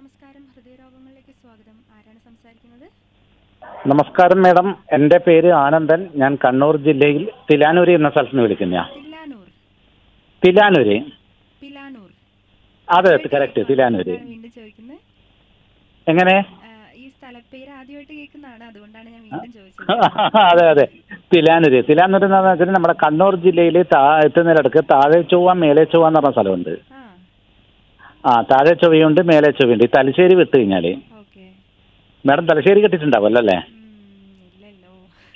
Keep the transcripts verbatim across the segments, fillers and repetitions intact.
നമസ്കാരം, ഹൃദയരോഗങ്ങളിലേക്ക് സ്വാഗതം. ആരാണ് സംസാരിക്കുന്നത്? നമസ്കാരം മേഡം, എൻ്റെ പേര് ആനന്ദൻ. ഞാൻ കണ്ണൂർ ജില്ലയിൽ തിലാനൂര് എന്ന സ്ഥലത്ത് നിന്ന് വിളിക്കുന്ന. തില്ലാനൂർ തിലാനൂര് പിലാനൂർ അതെ, ആദ്യമായിട്ട് കറക്റ്റ്, കേൾക്കുവാണ്, തിലാനൂര്. അതുകൊണ്ടാണ് വീണ്ടും ചോദിക്കുന്നത്. എങ്ങനെ? ആ, ഈ സ്ഥലപ്പേര് ആദ്യമായിട്ട് കേൾക്കുന്നതാണ്, അതുകൊണ്ടാണ് ഞാൻ വീണ്ടും ചോദിച്ചത്. അതെ അതെ, തിലാനൂര്. തിലാനൂര് എന്ന് പറഞ്ഞാൽ നമ്മുടെ കണ്ണൂർ ജില്ലയിൽ താ എത്തുന്നതിനടുക്ക് താഴെ ചൊവ്വ മേലെ ചൊവ്വ എന്ന് പറഞ്ഞ സ്ഥലമുണ്ട്. ആ, ആ, താഴെ ചൊവ്വയുണ്ട് മേലെ ചൊവ്വയുണ്ട്. ഈ തലശ്ശേരി വിട്ട് കഴിഞ്ഞാൽ ഓക്കെ. മേഡം തലശ്ശേരി കെട്ടിട്ടുണ്ടാവുമല്ലോ അല്ലേ? ഇല്ലല്ലോ,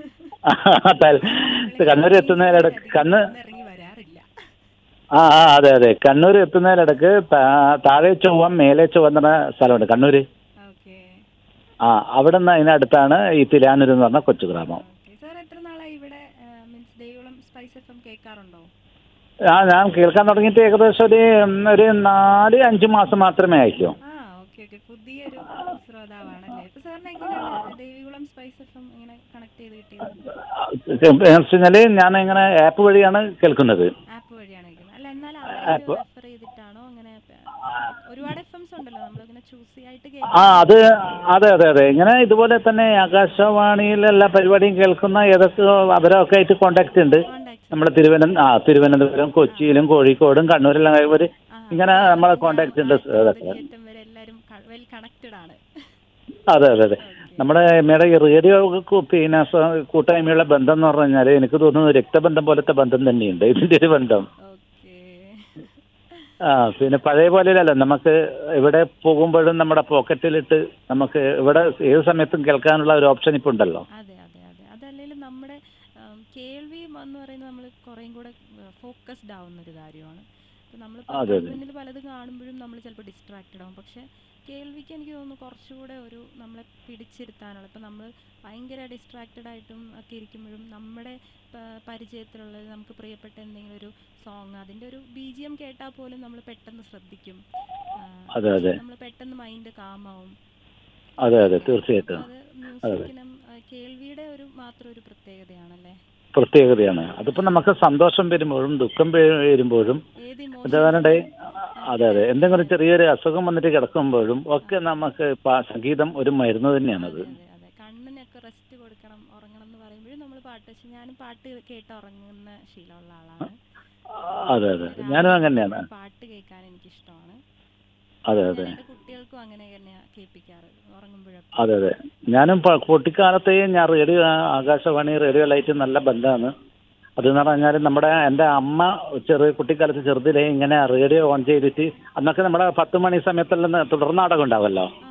കണ്ണൂർ എത്തുന്നതിനടുക്ക് കണ്ണ് ഇറങ്ങി വരാറില്ല. ആ ആ അതെ അതെ, കണ്ണൂർ എത്തുന്നതിനിടക്ക് താഴെ ചൊവ്വ മേലെ ചൊവ്വ എന്ന് പറഞ്ഞ സ്ഥലമുണ്ട് കണ്ണൂര്. ഓക്കെ. ആ, അവിടെ നിന്ന് അതിനടുത്താണ് ഈ തിലാനൂർ എന്ന് പറഞ്ഞ കൊച്ചു ഗ്രാമം. സാർ എത്ര നാളായി ഇവിടെ means Devikulam spice F M കേൾക്കാറുണ്ടോ? ആ, ഞാൻ കേൾക്കാൻ തുടങ്ങിയിട്ട് ഏകദേശം ഒരു ഒരു നാല് അഞ്ച് മാസം മാത്രമേ ആയിട്ടുള്ളൂ. ആ, ഓക്കെ ഓക്കെ, പുതിയൊരു ശ്രോതാവാണല്ലേ. ഇപ്പൊ സാറിന് എങ്ങനെയാണ് ദേവികുളം സ്പൈസ് എഫ് എം ഇങ്ങനെ കണക്ട് ചെയ്ത് കിട്ടിയത്? വെച്ചാല് ഞാൻ ഇങ്ങനെ ആപ്പ് വഴിയാണ് കേൾക്കുന്നത്. ആപ്പ് വഴിയാണ് കേൾക്കുന്നത്. അല്ല, എന്നാൽ അവരെ റെഫർ ചെയ്തിട്ടാണോ? അങ്ങനെ ഒരുപാട് എഫ് എംസ് ഉണ്ടല്ലോ, നമ്മളിങ്ങനെ ചൂസി ആയിട്ട് ആ, അത് അതെ അതെ അതെ, ഇങ്ങനെ ഇതുപോലെ തന്നെ ആകാശവാണിയിൽ എല്ലാ പരിപാടിയും കേൾക്കുന്ന ഏതൊക്കെ അവരൊക്കെ ആയിട്ട് കോണ്ടാക്ട് ഉണ്ട്. നമ്മളെ തിരുവനന്തപുരം ആ തിരുവനന്തപുരം കൊച്ചിയിലും കോഴിക്കോടും കണ്ണൂരിലും ഒരു ഇങ്ങനെ നമ്മളെ കോണ്ടാക്ട് ഉണ്ട്. വെൽ കണക്റ്റഡ് ആണ്. അതെ അതെ അതെ, നമ്മുടെ മേഡം ഈ റേഡിയോ പിന്നെ കൂട്ടായ്മയുള്ള ബന്ധം എന്ന് പറഞ്ഞു കഴിഞ്ഞാൽ എനിക്ക് തോന്നുന്നു രക്തബന്ധം പോലത്തെ ബന്ധം തന്നെയുണ്ട് ഇതിന്റെ ഒരു ബന്ധം. ആ, പിന്നെ പഴയ പോലെയല്ല, നമുക്ക് ഇവിടെ പോകുമ്പോഴും നമ്മുടെ പോക്കറ്റിലിട്ട് നമുക്ക് ഇവിടെ ഏത് സമയത്തും കേൾക്കാനുള്ള ഒരു ഓപ്ഷൻ ഇപ്പൊ ഉണ്ടല്ലോ. അതെ അതെ അതെ, അതല്ലെങ്കിലും നമ്മുടെ കേൾവി എന്ന് പറയുന്നത് നമ്മൾ കുറേയും കൂടെ ഫോക്കസ്ഡ് ആവുന്ന ഒരു കാര്യമാണ്. ഇപ്പം നമ്മൾ മുന്നിൽ പലതും കാണുമ്പോഴും നമ്മൾ ചിലപ്പോൾ ഡിസ്ട്രാക്റ്റഡ് ആവും. പക്ഷെ കേൾവിക്ക് എനിക്ക് തോന്നുന്നു കുറച്ചുകൂടെ ഒരു നമ്മളെ പിടിച്ചിരുത്താനുള്ള, ഇപ്പം നമ്മൾ ഭയങ്കര ഡിസ്ട്രാക്റ്റഡ് ആയിട്ടും ഒക്കെ ഇരിക്കുമ്പോഴും നമ്മുടെ പരിചയത്തിലുള്ളത് നമുക്ക് പ്രിയപ്പെട്ട എന്തെങ്കിലും ഒരു സോങ്, അതിൻ്റെ ഒരു ബി ജി എം കേട്ടാൽ പോലും നമ്മൾ പെട്ടെന്ന് ശ്രദ്ധിക്കും, നമ്മൾ പെട്ടെന്ന് മൈൻഡ് കാമാവും. അതെ അതെ, തീർച്ചയായിട്ടും അത് മ്യൂസിക്കിനും കേൾവിയുടെ ഒരു മാത്രം ഒരു പ്രത്യേകതയാണല്ലേ. പ്രത്യേകതയാണ്. അതിപ്പോ നമുക്ക് സന്തോഷം വരുമ്പോഴും ദുഃഖം വരുമ്പോഴും അതെ അതെ, എന്തെങ്കിലും ചെറിയൊരു അസുഖം വന്നിട്ട് കിടക്കുമ്പോഴും ഒക്കെ നമുക്ക് സംഗീതം ഒരു മരുന്ന് തന്നെയാണത്. കണ്ണിനൊക്കെ റെസ്റ്റ് കൊടുക്കണം, ഉറങ്ങണം എന്ന് പറയുമ്പോഴും നമ്മൾ പാട്ട് വെച്ച്, ഞാനും പാട്ട് കേട്ട് ഉറങ്ങുന്ന ശീലമുള്ള ആളാണ്. അതെ അതെ, ഞാനും അങ്ങനെയാണ്. പാട്ട് കേൾക്കാൻ എനിക്ക് ഇഷ്ടമാണ്. അതെ അതെ, എന്റെ കുട്ടികൾക്കും അങ്ങനെ തന്നെയാ കേൾപ്പിക്കാറ് ഉറങ്ങുമ്പോഴൊക്കെ. അതെ അതെ, ഞാനും കുട്ടിക്കാലത്തെ ഞാൻ റേഡിയോ ആകാശവാണി റേഡിയോ ലൈറ്റ് നല്ല ബന്ധമാണ്. അതെന്ന് പറഞ്ഞാൽ നമ്മുടെ എൻ്റെ അമ്മ ചെറിയ കുട്ടിക്കാലത്ത് ചെറുതിലേ ഇങ്ങനെ റേഡിയോ ഓൺ ചെയ്തിട്ട്, അന്നൊക്കെ നമ്മുടെ പത്ത് മണി സമയത്തെല്ലാം തുടർ നാടകം ഉണ്ടാവുമല്ലോ.